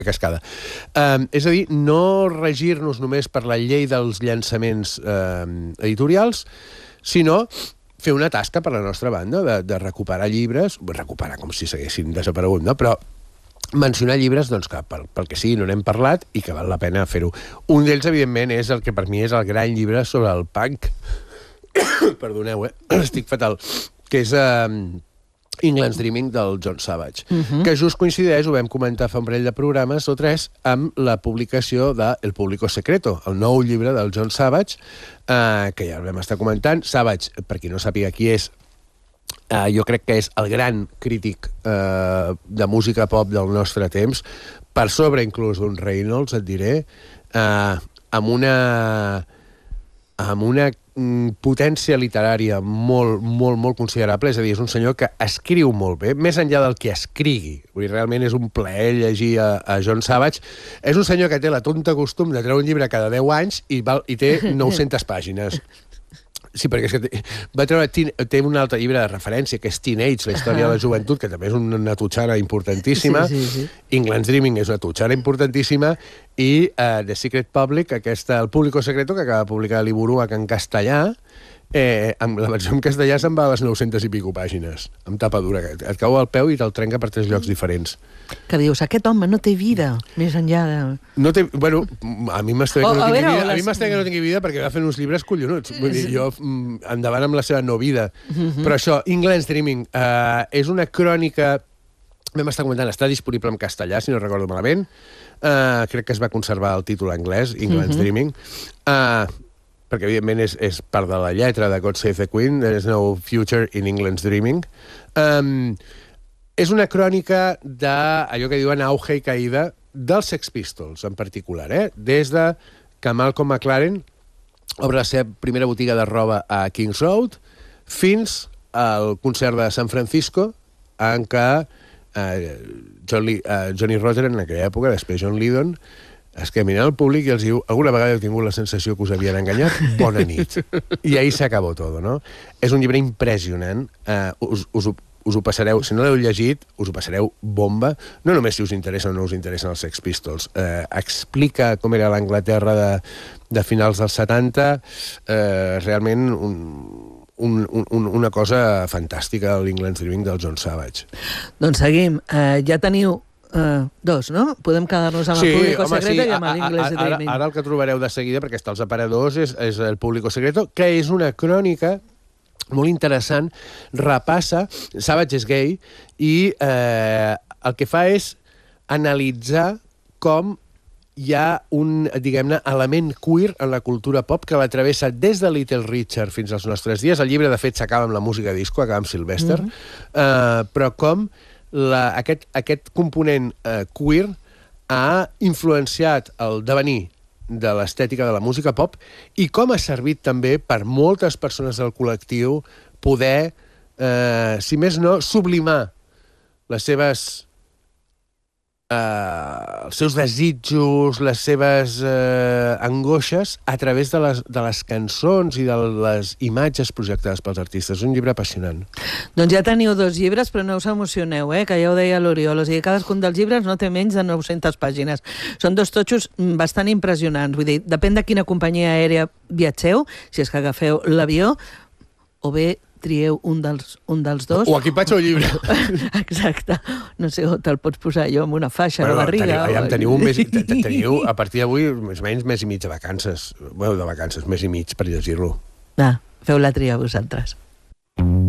cascada. És a dir, no regir-nos només per la llei dels llançaments editorials, sinó fer una tasca per la nostra banda de recuperar llibres, recuperar com si s'haguessin desaparegut, no? Però mencionar llibres doncs, que pel que sigui no n'hem parlat i que val la pena fer-ho. Un d'ells, evidentment, és el que per mi és el gran llibre sobre el punk. Perdoneu, estic fatal. Que és England's Dreaming, del John Savage, que just coincideix, ho vam comentar fa un parell de programes o 3, amb la publicació de El Público Secreto, el nou llibre del John Savage, que ja el vam estar comentant. Savage, per qui no sàpiga qui és, jo crec que és el gran crític de música pop del nostre temps, per sobre inclús d'un Reynolds, et diré, amb una potència literària molt, molt, molt considerable. És a dir, és un senyor que escriu molt bé, més enllà del que escrigui. Vull dir, realment és un plaer llegir a John Savage. És un senyor que té la tonta costum de treure un llibre cada 10 anys i té 900 pàgines. Sí, perquè és que va treure... Té un altre llibre de referència, que és Teenage, la història de la joventut, que també és una tutxana importantíssima. Sí. England's Dreaming és una tutxana importantíssima. I The Secret Public, el Público Secreto, que acaba de publicar l'Iburuac en castellà, amb la versió en castellà se'n va a les 900 i pico pàgines, amb tapa dura. Et cau al peu i te'l trenca per 3 llocs diferents. Que dius, aquest home no té vida, més enllà de... No té... Bueno, a mi m'estranya que no tingui vida. A mi m'estranya que no tingui vida perquè va fent uns llibres collonuts. Vull dir, jo endavant amb la seva no vida. Però això, England's Dreaming, és una crònica... Vam estar comentant, està disponible en castellà, si no recordo malament. Crec que es va conservar el títol anglès, England's Dreaming. Perquè, evidentment, és part de la lletra de God Save the Queen, There is no future in England's Dreaming. És una crònica d'allò que diuen auge i caïda dels Sex Pistols, en particular, des de que Malcolm McLaren obre la seva primera botiga de roba a Kings Road fins al concert de San Francisco, en què Johnny Roger, en aquella època, després John Lydon, es que miren al públic i els diu: alguna vegada heu tingut la sensació que us havien enganyat? Bona nit. I ahí s'acabó tot, no? És un llibre impressionant. Us ho passareu, si no l'heu llegit, us ho passareu bomba. No només si us interessa o no us interessen els Sex Pistols. Explica com era l'Anglaterra de finals dels 70. Realment una cosa fantàstica, l'England's Dreaming del John Savage. Doncs seguim. Ja teniu... dos, no? Podem quedar-nos amb el Público Secreto i amb l'England's Dreaming. Ara el que trobareu de seguida, perquè està als aparadors, és el Público Secreto, que és una crònica molt interessant, repassa... Savage és gay i el que fa és analitzar com hi ha un, diguem-ne, element queer en la cultura pop que la travessa des de Little Richard fins als nostres dies. El llibre, de fet, s'acaba amb la música disco, acaba amb Sylvester, però com aquest component queer ha influenciat el devenir de l'estètica de la música pop i com ha servit també per moltes persones del col·lectiu poder, si més no, sublimar les seves... els seus desitjos, les seves angoixes a través de les cançons i de les imatges projectades pels artistes. És un llibre apassionant. Doncs ja teniu 2 llibres, però no us emocioneu, que ja ho deia l'Oriol. O sigui, cadascun dels llibres no té menys de 900 pàgines. Són 2 totxos bastant impressionants. Vull dir, depèn de quina companyia aèria viatgeu, si és que agafeu l'avió, o bé trieu un dels dos. O equipatge o llibre. Exacte. No sé, te'l pots posar jo amb una faixa a la barriga. Teniu, a partir d'avui, més o menys, mes i mig de vacances. Bueno, de vacances, mes i mig per llegir-lo. Feu la tria vosaltres.